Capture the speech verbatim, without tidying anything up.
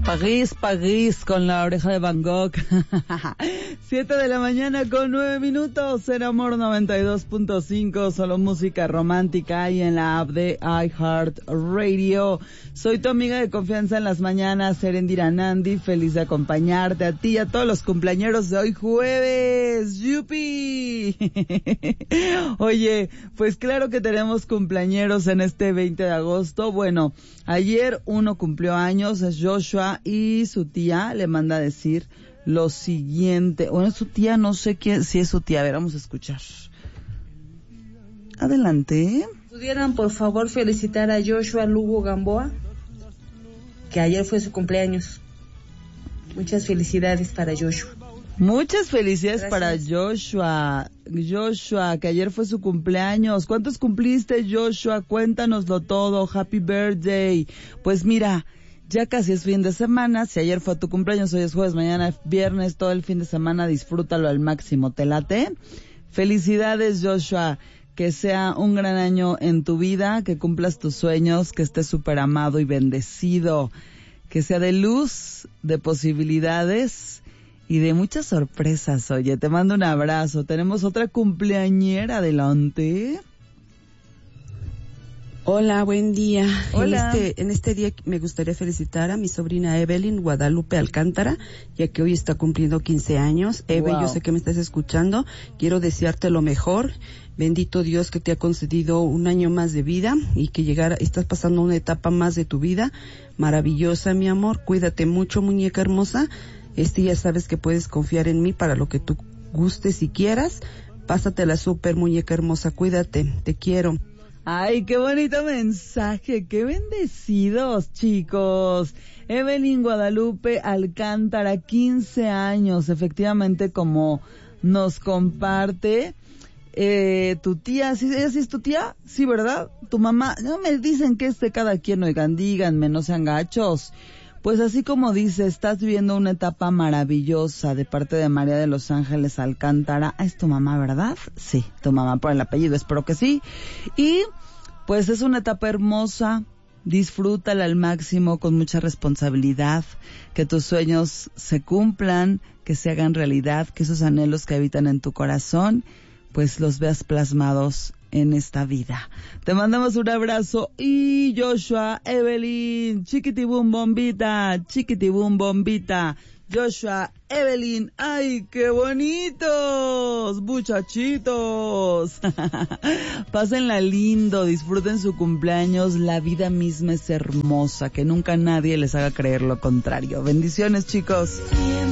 París, París, con la oreja de Van Gogh. Siete de la mañana con nueve minutos. En Amor noventa y dos punto cinco. Solo música romántica y en la app de iHeartRadio. Soy tu amiga de confianza en las mañanas, Erendira Nandi. Feliz de acompañarte a ti y a todos los cumpleañeros de hoy jueves. ¡Yupi! Oye, pues claro que tenemos cumpleañeros en este veinte de agosto. Bueno, ayer uno cumplió años, es Joshua, y su tía le manda a decir lo siguiente. Bueno, su tía, no sé quién, si es su tía. A ver, vamos a escuchar. Adelante. ¿Pudieran por favor felicitar a Joshua Lugo Gamboa, que ayer fue su cumpleaños? Muchas felicidades para Joshua. Muchas felicidades. Gracias. Para Joshua. Joshua, que ayer fue su cumpleaños. ¿Cuántos cumpliste, Joshua? Cuéntanoslo todo. Happy birthday. Pues mira, ya casi es fin de semana. Si ayer fue tu cumpleaños, hoy es jueves, mañana es viernes, todo el fin de semana disfrútalo al máximo. ¿Te late? Felicidades, Joshua. Que sea un gran año en tu vida, que cumplas tus sueños, que estés súper amado y bendecido. Que sea de luz, de posibilidades y de muchas sorpresas. Oye, te mando un abrazo. Tenemos otra cumpleañera, adelante. Hola, buen día. Hola. En este, en este día me gustaría felicitar a mi sobrina Evelyn Guadalupe Alcántara, ya que hoy está cumpliendo quince años. Eve, wow. Yo sé que me estás escuchando. Quiero desearte lo mejor. Bendito Dios que te ha concedido un año más de vida y que llegara, estás pasando una etapa más de tu vida. Maravillosa, mi amor. Cuídate mucho, muñeca hermosa. Este, ya sabes que puedes confiar en mí para lo que tú gustes y quieras. Pásatela súper, muñeca hermosa. Cuídate. Te quiero. Ay, qué bonito mensaje, qué bendecidos, chicos. Evelyn Guadalupe Alcántara, quince años, efectivamente, como nos comparte eh, tu tía. ¿Sí, ella sí es tu tía? Sí, ¿verdad? Tu mamá. No me dicen que es de cada quien, oigan, díganme, no sean gachos. Pues así como dice, estás viviendo una etapa maravillosa de parte de María de los Ángeles Alcántara. Es tu mamá, ¿verdad? Sí, tu mamá por el apellido, espero que sí. Y pues es una etapa hermosa, disfrútala al máximo con mucha responsabilidad, que tus sueños se cumplan, que se hagan realidad, que esos anhelos que habitan en tu corazón, pues los veas plasmados en esta vida. Te mandamos un abrazo y Joshua, Evelyn, chiquitibum bombita, chiquitibum bombita, Joshua, Evelyn, ¡ay, qué bonitos, muchachitos! Pásenla lindo, disfruten su cumpleaños, la vida misma es hermosa, que nunca nadie les haga creer lo contrario. Bendiciones, chicos.